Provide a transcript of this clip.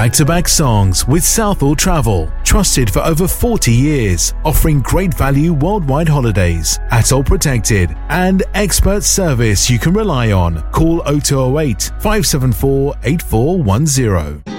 Back-to-back songs with Southall Travel. Trusted for over 40 years. Offering great value worldwide holidays. ATOL protected. And expert service you can rely on. Call 0208 574 8410.